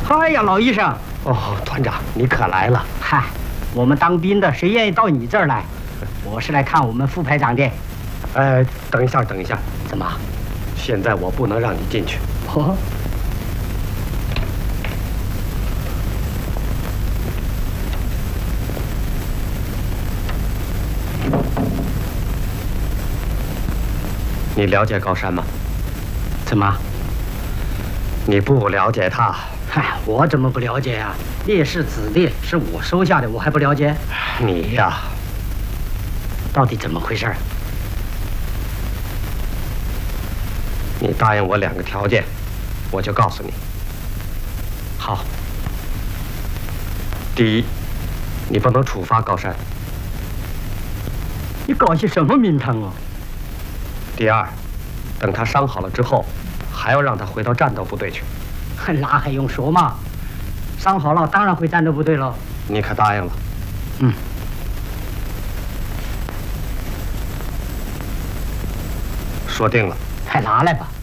哎呀，老医生。 哦，团长，你可来了。 嗨，我们当兵的谁愿意到你这儿来？我是来看我们副排长的。 等一下，等一下。 怎么？ 现在我不能让你进去。 哦。 你了解高山吗？ 怎么？ 你不了解他？ 嗨，我怎么不了解呀？烈士子弟是我收下的，我还不了解？ 你呀， 到底怎么回事？ 你答应我2个条件，我就告诉你。 好。 第一，你不能处罚高山。 你搞些什么名堂啊？ 第二，等他伤好了之后，还要让他回到战斗部队去。 那还用说嘛？伤好了，当然回战斗部队了。 你可答应了？ 嗯。 说定了。 快拿来吧。